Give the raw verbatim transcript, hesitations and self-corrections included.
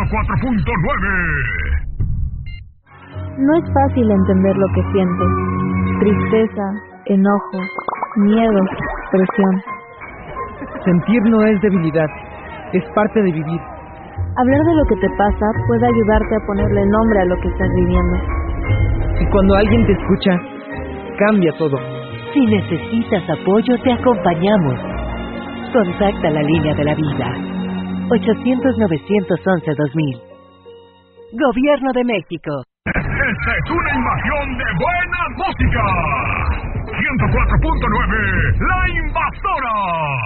cuatro punto nueve. No es fácil entender lo que sientes. Tristeza, enojo, miedo, presión. Sentir no es debilidad, es parte de vivir. Hablar de lo que te pasa puede ayudarte a ponerle nombre a lo que estás viviendo. Y cuando alguien te escucha, cambia todo. Si necesitas apoyo, te acompañamos. Contacta la línea de la vida. ochocientos, novecientos once, dos mil. Gobierno de México. Esta es una invasión de buena música. ciento cuatro punto nueve, La Invasora.